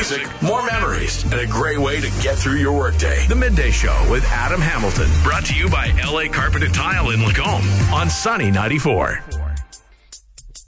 music, more memories, and a great way to get through your workday. The Midday Show with Adam Hamilton. Brought to you by LA Carpet and Tile in Lacombe on Sunny 94.